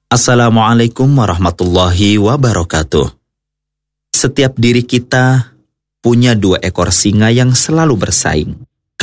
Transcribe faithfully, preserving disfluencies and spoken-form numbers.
Assalamualaikum warahmatullahi wabarakatuh. Setiap diri kita punya dua ekor singa yang selalu bersaing.